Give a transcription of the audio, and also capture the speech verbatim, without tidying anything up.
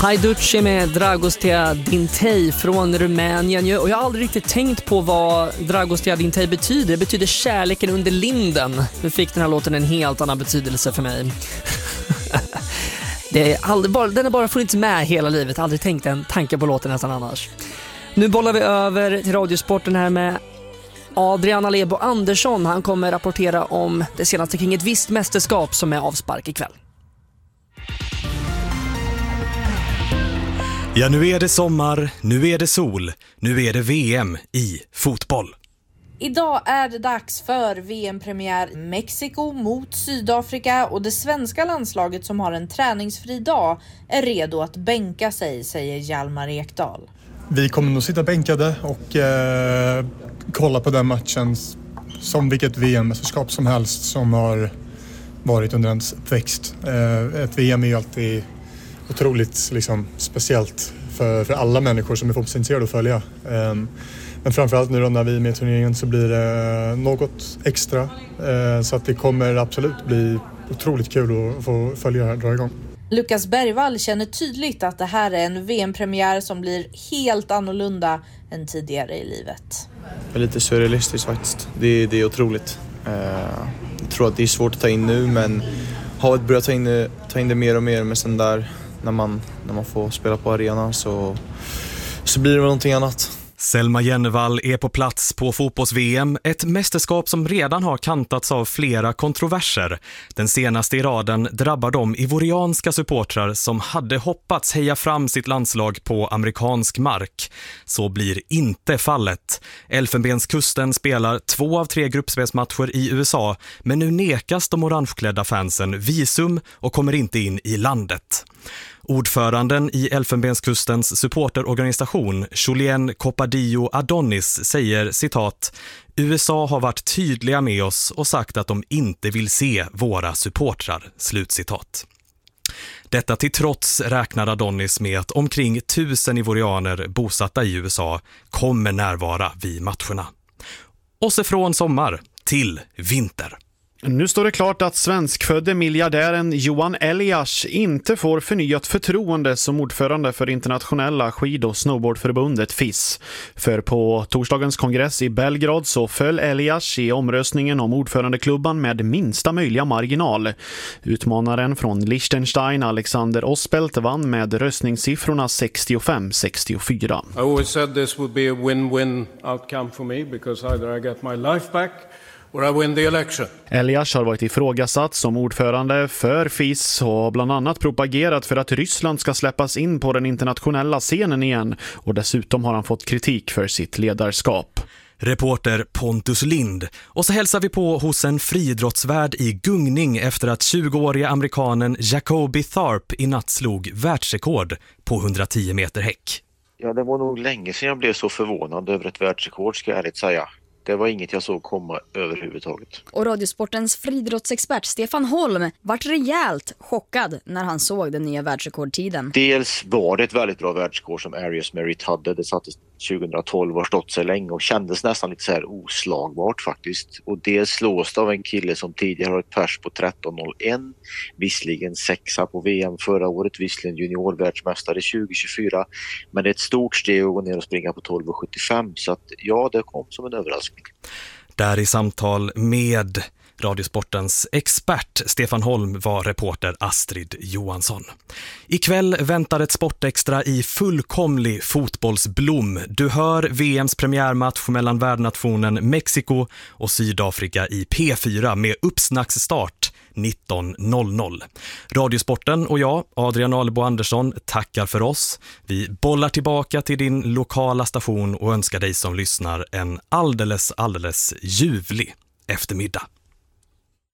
Hajduce med Dragostea Dintei från Rumänien. Och jag har aldrig riktigt tänkt på vad Dragostea Dintei betyder. Det betyder kärleken under linden. Nu fick den här låten en helt annan betydelse för mig. Det är aldrig bara, den har bara funnits med hela livet. Aldrig tänkt en tanke på låten nästan annars. Nu bollar vi över till Radiosporten här med Adrian Alebo Andersson. Han kommer rapportera om det senaste kring ett visst mästerskap som är avspark ikväll. Ja, nu är det sommar, nu är det sol, nu är det V M i fotboll. Idag är det dags för V M-premiär Mexiko mot Sydafrika och det svenska landslaget som har en träningsfri dag är redo att bänka sig, säger Hjalmar Ekdal. Vi kommer nog sitta bänkade och eh, kolla på den matchen som vilket V M-mästerskap som helst som har varit under ens uppväxt. Eh, ett V M är ju alltid otroligt liksom, speciellt för, för alla människor som är fotbollsintresserade att följa. Um, men framförallt nu då när vi är med i turneringen så blir det något extra. Uh, så att det kommer absolut bli otroligt kul att få följa det här, dra igång. Lukas Bergvall känner tydligt att det här är en V M-premiär som blir helt annorlunda än tidigare i livet. Det är lite surrealistiskt faktiskt. Det, det är otroligt. Uh, jag tror att det är svårt att ta in nu, men har börjat ta in det, ta in det mer och mer, men sen där När man, när man får spela på arenan så, så blir det någonting annat. Selma Jennevall är på plats på fotbolls-V M, ett mästerskap som redan har kantats av flera kontroverser. Den senaste i raden drabbar de ivorianska supportrar som hade hoppats heja fram sitt landslag på amerikansk mark. Så blir inte fallet. Elfenbenskusten spelar två av tre gruppspelsmatcher i U S A, men nu nekas de orangeklädda fansen visum och kommer inte in i landet. Ordföranden i Elfenbenskustens supporterorganisation, Julien Copadillo Adonis, säger citat: U S A har varit tydliga med oss och sagt att de inte vill se våra supportrar. Slutcitat. Detta till trots räknar Adonis med att omkring tusen ivorianer bosatta i U S A kommer närvara vid matcherna. Och så från sommar till vinter. Nu står det klart att svenskfödde miljardären Johan Elias inte får förnyat förtroende som ordförande för internationella skid- och snowboardförbundet F I S. För på torsdagens kongress i Belgrad så föll Elias i omröstningen om ordförandeklubban med minsta möjliga marginal. Utmanaren från Liechtenstein, Alexander Ospelt, vann med röstningssiffrorna sextiofem sextiofyra. I always said this would be a win-win outcome for me because either I get my life back or I win the election. Elias har varit ifrågasatt som ordförande för F I S och har bland annat propagerat för att Ryssland ska släppas in på den internationella scenen igen, och dessutom har han fått kritik för sitt ledarskap. Reporter Pontus Lind. Och så hälsar vi på hos en friidrottsvärd i gungning efter att tjugoåriga amerikanen Jacoby Tharp i natt slog världsrekord på hundratio meter häck. Ja, det var nog länge sedan jag blev så förvånad över ett världsrekord, ska jag ärligt säga. Det var inget jag såg komma överhuvudtaget. Och Radiosportens friidrottsexpert Stefan Holm vart rejält chockad när han såg den nya världsrekordtiden. Dels var det ett väldigt bra världsrekord som Arias Merritt hade. Det sattes tjugohundratolv och har stått sig länge och kändes nästan lite så här oslagbart faktiskt. Och det slås av en kille som tidigare har ett pers på tretton noll ett. Visserligen sexa på V M förra året, visserligen juniorvärldsmästare tjugo tjugofyra. Men det är ett stort steg att gå ner och springa på tolv sjuttiofem. Så att ja, det kom som en överraskning. Där i samtal med Radiosportens expert Stefan Holm var reporter Astrid Johansson. Ikväll väntar ett sportextra i fullkomlig fotbollsblom. Du hör V M:s premiärmatch mellan värdnationen Mexiko och Sydafrika i P fyra med uppsnacksstart nitton noll noll. Radiosporten och jag, Adrian Alebo Andersson, tackar för oss. Vi bollar tillbaka till din lokala station och önskar dig som lyssnar en alldeles, alldeles ljuvlig eftermiddag.